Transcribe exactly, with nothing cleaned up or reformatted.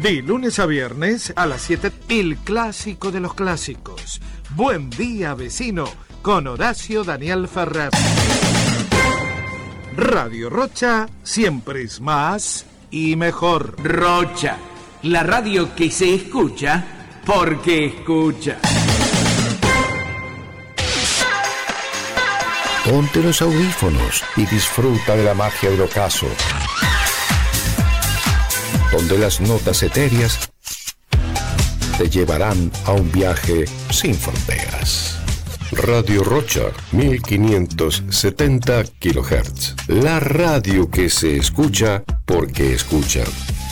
De lunes a viernes a las siete, el clásico de los clásicos. Buen día, vecino, con Horacio Daniel Ferrer. Radio Rocha siempre es más y mejor. Rocha, la radio que se escucha porque escucha. Ponte los audífonos y disfruta de la magia del ocaso, donde las notas etéreas te llevarán a un viaje sin fronteras. Radio Rocha, mil quinientos setenta kilohertz. La radio que se escucha porque escucha.